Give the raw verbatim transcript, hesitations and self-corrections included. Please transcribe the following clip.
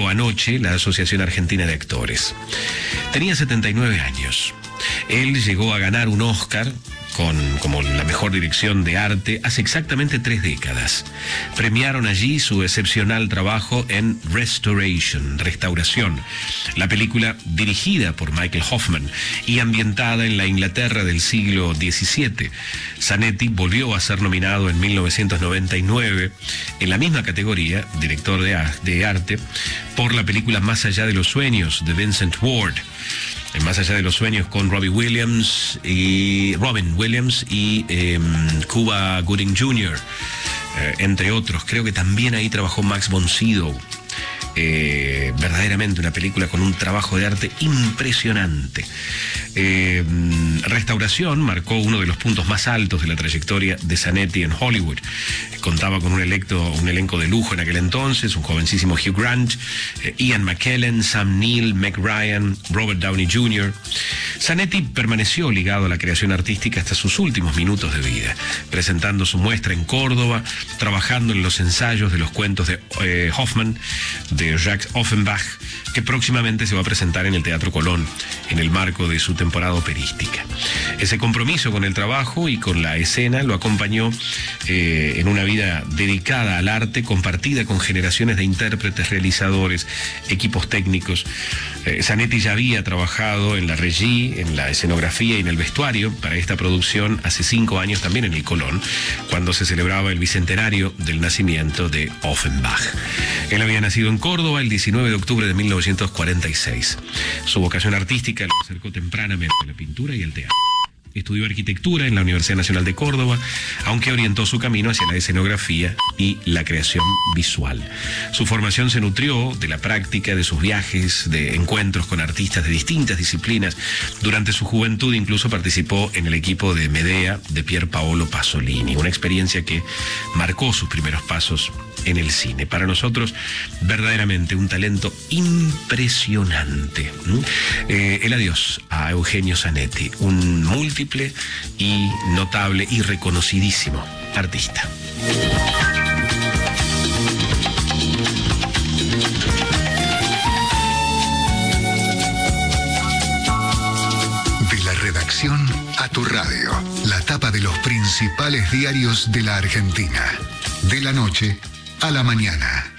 publicó anoche la Asociación Argentina de Actores. Tenía setenta y nueve años. Él llegó a ganar un Oscar con, como la mejor dirección de arte hace exactamente tres décadas. Premiaron allí su excepcional trabajo en Restoration, Restauración, la película dirigida por Michael Hoffman y ambientada en la Inglaterra del siglo diecisiete. Zanetti volvió a ser nominado en mil novecientos noventa y nueve en la misma categoría, director de, de arte, por la película Más allá de los sueños, de Vincent Ward. En Más allá de los sueños, con Robbie Williams y Robin Williams y eh, Cuba Gooding junior, eh, entre otros. Creo que también ahí trabajó Max von Sydow. Eh, verdaderamente una película con un trabajo de arte impresionante. Eh, Restauración marcó uno de los puntos más altos de la trayectoria de Zanetti en Hollywood. Contaba con un, electo, un elenco de lujo en aquel entonces, un jovencísimo Hugh Grant, eh, Ian McKellen, Sam Neill, Meg Ryan, Robert Downey junior Zanetti permaneció ligado a la creación artística hasta sus últimos minutos de vida, presentando su muestra en Córdoba, trabajando en los ensayos de los cuentos de eh, Hoffman, de Jacques Offenbach, que próximamente se va a presentar en el Teatro Colón, en el marco de su temporada operística. Ese compromiso con el trabajo y con la escena lo acompañó eh, en una vida dedicada al arte, compartida con generaciones de intérpretes, realizadores, equipos técnicos. Eh, Zanetti ya había trabajado en la regie, en la escenografía y en el vestuario para esta producción hace cinco años también en el Colón, cuando se celebraba el bicentenario del nacimiento de Offenbach. Él había nacido en Córdoba el diecinueve de octubre de mil novecientos cuarenta y seis. Su vocación artística lo acercó tempranamente a la pintura y al teatro. Estudió arquitectura en la Universidad Nacional de Córdoba, aunque orientó su camino hacia la escenografía y la creación visual. Su formación se nutrió de la práctica, de sus viajes, de encuentros con artistas de distintas disciplinas. Durante su juventud incluso participó en el equipo de Medea de Pier Paolo Pasolini, una experiencia que marcó sus primeros pasos en el cine. Para nosotros, verdaderamente un talento impresionante. ¿Mm? Eh, el adiós a Eugenio Zanetti, un múltiple y notable y reconocidísimo artista. De la redacción a tu radio, la tapa de los principales diarios de la Argentina. De la noche a la mañana.